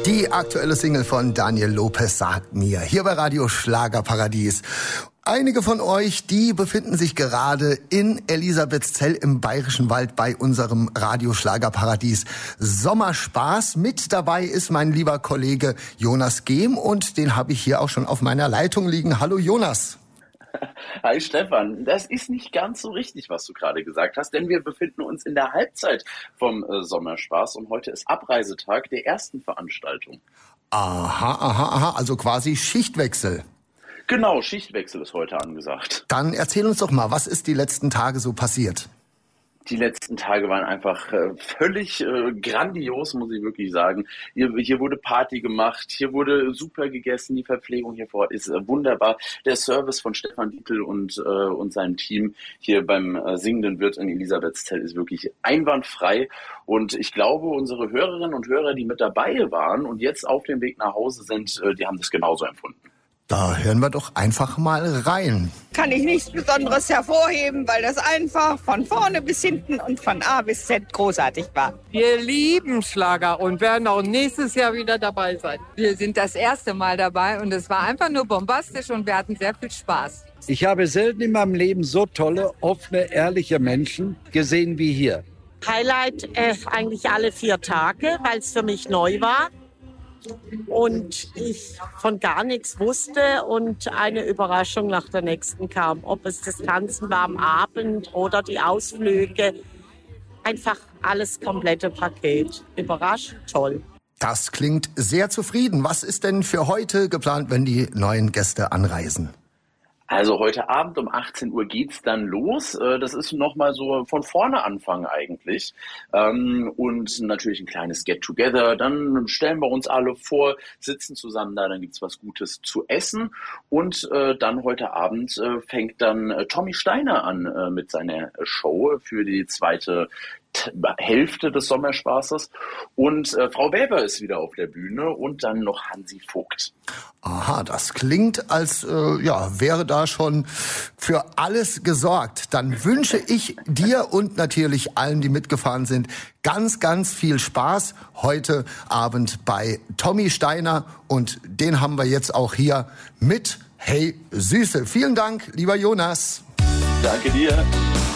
Die aktuelle Single von Daniel Lopez sagt mir, hier bei Radio Schlagerparadies. Einige von euch, die befinden sich gerade in Elisabethzell im Bayerischen Wald bei unserem Radio Schlagerparadies Sommerspaß. Mit dabei ist mein lieber Kollege Jonas Gehm und den habe ich hier auch schon auf meiner Leitung liegen. Hallo Jonas. Hi Stefan, das ist nicht ganz so richtig, was du gerade gesagt hast, denn wir befinden uns in der Halbzeit vom Sommerspaß und heute ist Abreisetag der ersten Veranstaltung. Aha, also quasi Schichtwechsel. Genau, Schichtwechsel ist heute angesagt. Dann erzähl uns doch mal, was ist die letzten Tage so passiert? Die letzten Tage waren einfach völlig grandios, muss ich wirklich sagen. Hier wurde Party gemacht, hier wurde super gegessen, die Verpflegung hier vor Ort ist wunderbar. Der Service von Stefan Dietl und seinem Team hier beim Singenden Wirt in Elisabethzell ist wirklich einwandfrei. Und ich glaube, unsere Hörerinnen und Hörer, die mit dabei waren und jetzt auf dem Weg nach Hause sind, die haben das genauso empfunden. Da hören wir doch einfach mal rein. Kann ich nichts Besonderes hervorheben, weil das einfach von vorne bis hinten und von A bis Z großartig war. Wir lieben Schlager und werden auch nächstes Jahr wieder dabei sein. Wir sind das erste Mal dabei und es war einfach nur bombastisch und wir hatten sehr viel Spaß. Ich habe selten in meinem Leben so tolle, offene, ehrliche Menschen gesehen wie hier. Highlight eigentlich alle 4 Tage, weil es für mich neu war. Und ich von gar nichts wusste und eine Überraschung nach der nächsten kam. Ob es das Tanzen war am Abend oder die Ausflüge. Einfach alles komplette Paket. Überrascht, toll. Das klingt sehr zufrieden. Was ist denn für heute geplant, wenn die neuen Gäste anreisen? Also heute Abend um 18 Uhr geht's dann los. Das ist nochmal so von vorne anfangen eigentlich. Und natürlich ein kleines Get-Together. Dann stellen wir uns alle vor, sitzen zusammen da, dann gibt's was Gutes zu essen. Und dann heute Abend fängt dann Tommy Steiner an mit seiner Show für die zweite Hälfte des Sommerspaßes und Frau Weber ist wieder auf der Bühne und dann noch Hansi Vogt. Aha, das klingt, als wäre da schon für alles gesorgt. Dann wünsche ich dir und natürlich allen, die mitgefahren sind, ganz, ganz viel Spaß heute Abend bei Tommy Steiner und den haben wir jetzt auch hier mit Hey Süße. Vielen Dank, lieber Jonas. Danke dir.